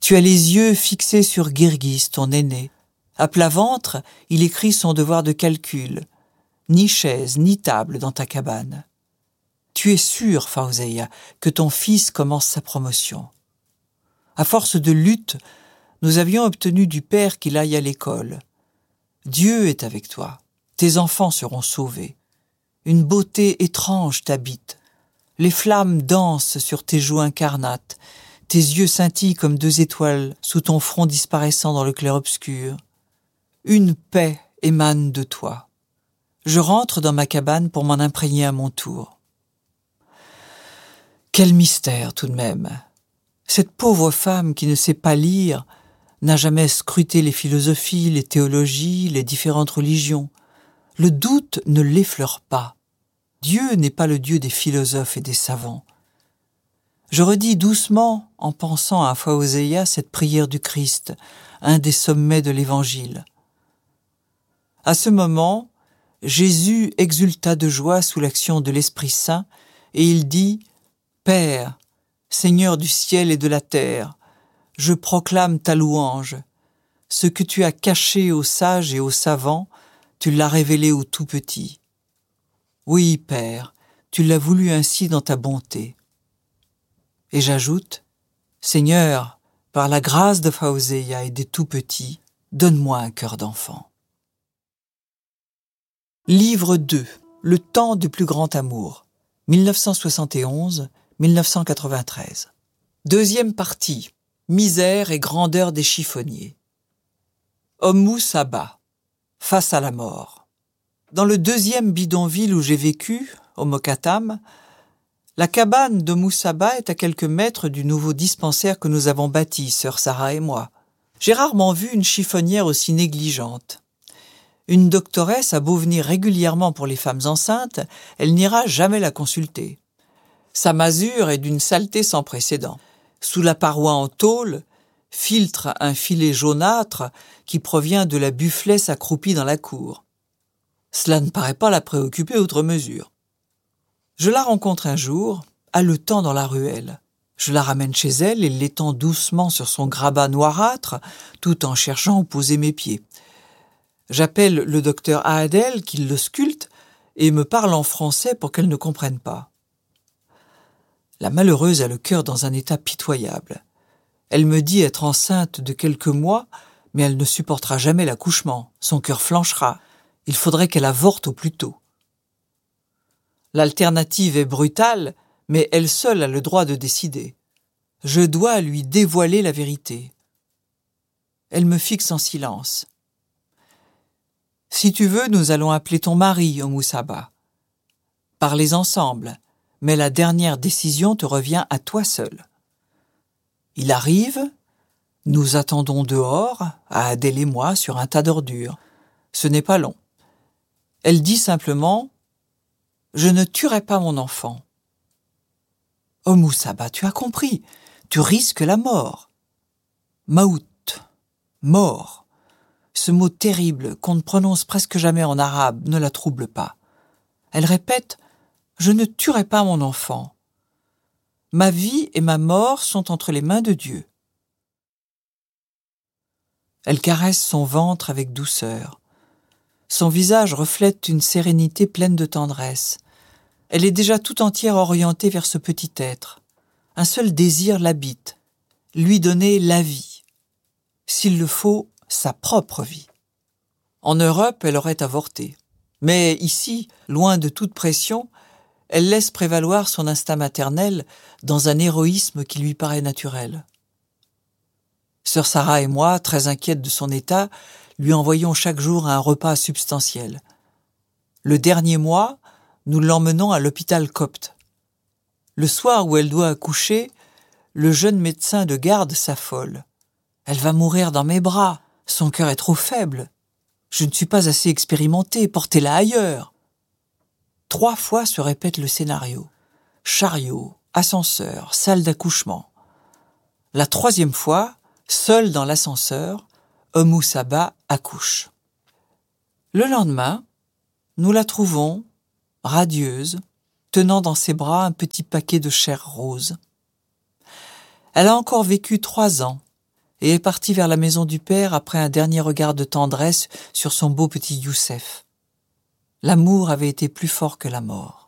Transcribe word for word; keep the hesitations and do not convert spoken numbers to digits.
Tu as les yeux fixés sur Girgis, ton aîné. À plat ventre, il écrit son devoir de calcul. Ni chaise, ni table dans ta cabane. Tu es sûr, Fawzia, que ton fils commence sa promotion. À force de lutte, nous avions obtenu du père qu'il aille à l'école. Dieu est avec toi. Tes enfants seront sauvés. Une beauté étrange t'habite. Les flammes dansent sur tes joues incarnates. Tes yeux scintillent comme deux étoiles sous ton front disparaissant dans le clair-obscur. Une paix émane de toi. Je rentre dans ma cabane pour m'en imprégner à mon tour. Quel mystère tout de même. Cette pauvre femme qui ne sait pas lire n'a jamais scruté les philosophies, les théologies, les différentes religions. Le doute ne l'effleure pas. Dieu n'est pas le Dieu des philosophes et des savants. Je redis doucement, en pensant à Fawzia, cette prière du Christ, un des sommets de l'Évangile. À ce moment, Jésus exulta de joie sous l'action de l'Esprit Saint, et il dit « Père, Seigneur du ciel et de la terre, je proclame ta louange. Ce que tu as caché aux sages et aux savants, tu l'as révélé aux tout-petits. Oui, Père, tu l'as voulu ainsi dans ta bonté. » Et j'ajoute, « Seigneur, par la grâce de Fawzia et des tout-petits, donne-moi un cœur d'enfant. » Livre deux. Le temps du plus grand amour. mille neuf cent soixante et onze à mille neuf cent quatre-vingt-treize. Deuxième partie. Misère et grandeur des chiffonniers. Oumou Saba. Face à la mort. Dans le deuxième bidonville où j'ai vécu, au Mokattam, la cabane d'Oumou Saba est à quelques mètres du nouveau dispensaire que nous avons bâti, sœur Sarah et moi. J'ai rarement vu une chiffonnière aussi négligente. Une doctoresse a beau venir régulièrement pour les femmes enceintes, elle n'ira jamais la consulter. Sa masure est d'une saleté sans précédent. Sous la paroi en tôle, filtre un filet jaunâtre qui provient de la bufflesse accroupie dans la cour. Cela ne paraît pas la préoccuper outre mesure. Je la rencontre un jour, haletant dans la ruelle. Je la ramène chez elle et l'étends doucement sur son grabat noirâtre, tout en cherchant où poser mes pieds. J'appelle le docteur Aadel, qui le sculpte, et me parle en français pour qu'elle ne comprenne pas. La malheureuse a le cœur dans un état pitoyable. Elle me dit être enceinte de quelques mois, mais elle ne supportera jamais l'accouchement. Son cœur flanchera. Il faudrait qu'elle avorte au plus tôt. L'alternative est brutale, mais elle seule a le droit de décider. Je dois lui dévoiler la vérité. Elle me fixe en silence. « Si tu veux, nous allons appeler ton mari, Oumou Saba. Parlez ensemble, mais la dernière décision te revient à toi seul. » Il arrive, nous attendons dehors, Aadel et moi, sur un tas d'ordures. Ce n'est pas long. Elle dit simplement « Je ne tuerai pas mon enfant. » « Oumou Saba, tu as compris, tu risques la mort. »« Maout, mort. » Ce mot terrible qu'on ne prononce presque jamais en arabe ne la trouble pas. Elle répète « Je ne tuerai pas mon enfant. Ma vie et ma mort sont entre les mains de Dieu. » Elle caresse son ventre avec douceur. Son visage reflète une sérénité pleine de tendresse. Elle est déjà tout entière orientée vers ce petit être. Un seul désir l'habite, lui donner la vie. S'il le faut, sa propre vie. En Europe, elle aurait avorté. Mais ici, loin de toute pression, elle laisse prévaloir son instinct maternel dans un héroïsme qui lui paraît naturel. Sœur Sarah et moi, très inquiètes de son état, lui envoyons chaque jour un repas substantiel. Le dernier mois, nous l'emmenons à l'hôpital copte. Le soir où elle doit accoucher, le jeune médecin de garde s'affole. Elle va mourir dans mes bras. Son cœur est trop faible. Je ne suis pas assez expérimenté, portez-la ailleurs. Trois fois se répète le scénario. Chariot, ascenseur, salle d'accouchement. La troisième fois, seule dans l'ascenseur, Oumou Saba accouche. Le lendemain, nous la trouvons, radieuse, tenant dans ses bras un petit paquet de chair rose. Elle a encore vécu trois ans, et est partie vers la maison du père après un dernier regard de tendresse sur son beau petit Youssef. L'amour avait été plus fort que la mort.